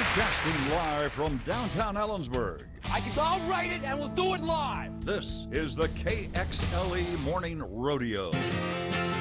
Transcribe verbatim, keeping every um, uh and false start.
Broadcasting live from downtown Ellensburg. I can, I'll write it and we'll do it live. This is the K X L E Morning Rodeo.